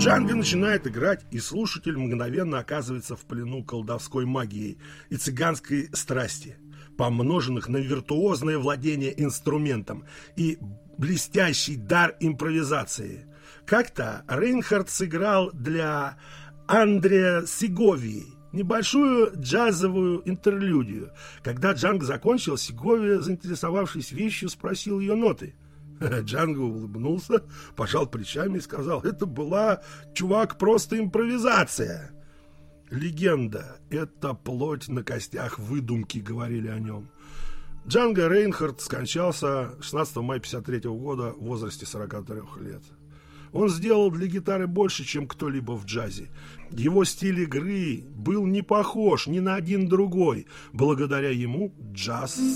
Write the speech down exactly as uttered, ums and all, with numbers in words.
Джанго начинает играть, и слушатель мгновенно оказывается в плену колдовской магии и цыганской страсти, помноженных на виртуозное владение инструментом и блестящий дар импровизации. Как-то Рейнхард сыграл для Андреа Сеговии небольшую джазовую интерлюдию. Когда Джанго закончил, Сеговия, заинтересовавшись вещью, спросил ее ноты. Джанго улыбнулся, пожал плечами и сказал: это была, чувак, просто импровизация. Легенда — это плоть на костях выдумки, говорили о нем. Джанго Рейнхард скончался шестнадцатого мая тысяча девятьсот пятьдесят третьего года в возрасте сорока трёх лет. Он сделал для гитары больше, чем кто-либо в джазе. Его стиль игры был не похож ни на один другой. Благодаря ему джаз